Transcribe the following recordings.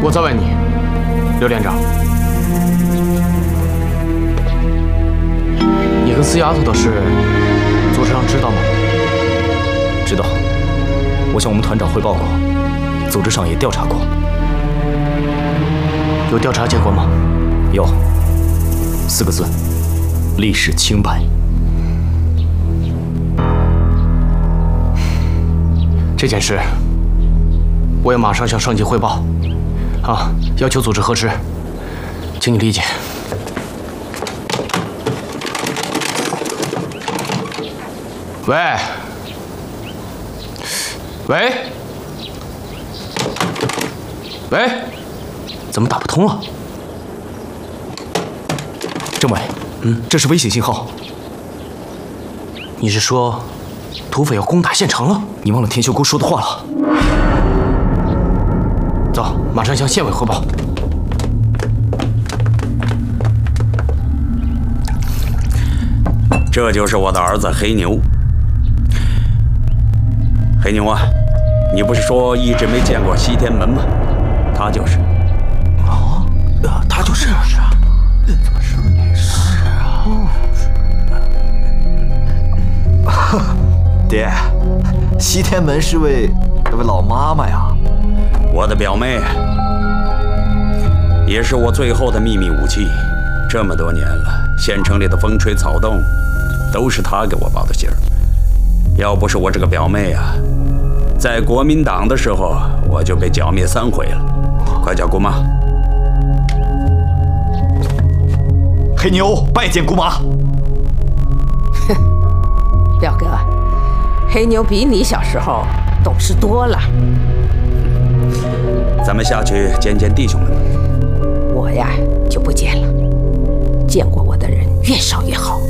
我再问你，刘连长，你跟死丫头的事，组织上知道吗？ 知道，我向我们团长汇报过，组织上也调查过。 有调查结果吗？ 有，4个字：历史清白。 这件事，我要马上向上级汇报，要求组织核实，请你理解。喂，喂，喂，怎么打不通了？ 政委，这是危险信号。 你是说，土匪要攻打县城了？ 你忘了田秀姑说的话了？ 走，马上向县委汇报。 这就是我的儿子黑牛。黑牛啊，你不是说一直没见过西天门吗？他就是。 他就是。 怎么是？是啊。爹，西天门是位老妈妈呀。 我的表妹，也是我最后的秘密武器。这么多年了，县城里的风吹草动，都是她给我报的信儿。要不是我这个表妹啊，在国民党的时候我就被剿灭3回了。快叫姑妈。 黑牛拜见姑妈。 哼，表哥，黑牛比你小时候懂事多了。 咱们下去见见弟兄们吧。 我呀就不见了，见过我的人越少越好。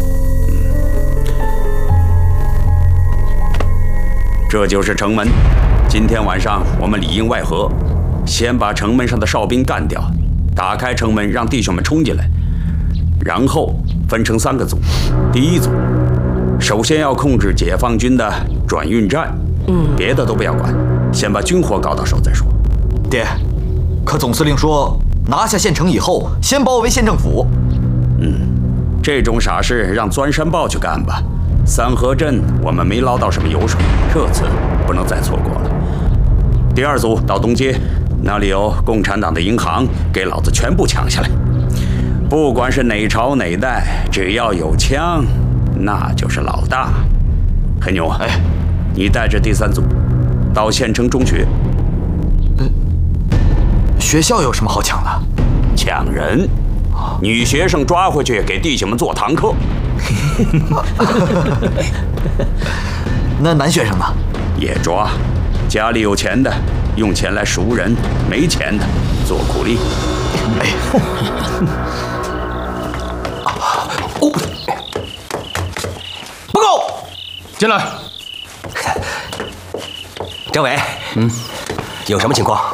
这就是城门。今天晚上我们里应外合，先把城门上的哨兵干掉，打开城门让弟兄们冲进来，然后分成3个组。第一组首先要控制解放军的转运站，别的都不要管，先把军火搞到手再说。 爹，可总司令说拿下县城以后，先包围县政府。 这种傻事让钻山豹去干吧。3河镇我们没捞到什么油水，这次不能再错过了。第2组到东街，那里有共产党的银行，给老子全部抢下来。不管是哪朝哪代，只要有枪，那就是老大。黑牛啊，你带着第3组到县城中学。 学校有什么好抢的？ 抢人，女学生抓回去给弟兄们做堂课。 那男学生呢？ 也抓，家里有钱的用钱来赎人，没钱的做苦力。 报告， 进来。 政委，有什么情况？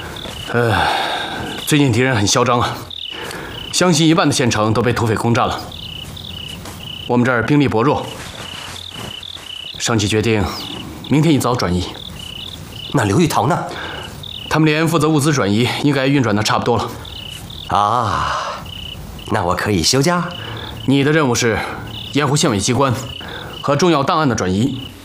最近敌人很嚣张啊，湘西1半的县城都被土匪攻占了。我们这儿兵力薄弱，上级决定明天一早转移。 那刘玉堂呢？ 他们连负责物资转移应该运转的差不多了。 那我可以休假？ 你的任务是掩护县委机关和重要档案的转移。